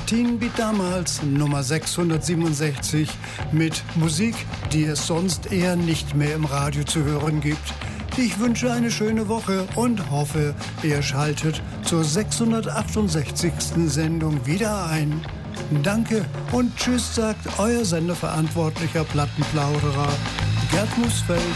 Teen Beat damals, Nummer 667, mit Musik, die es sonst eher nicht mehr im Radio zu hören gibt. Ich wünsche eine schöne Woche und hoffe, ihr schaltet zur 668. Sendung wieder ein. Danke und tschüss, sagt euer Senderverantwortlicher Plattenplauderer Gerd Musfeld.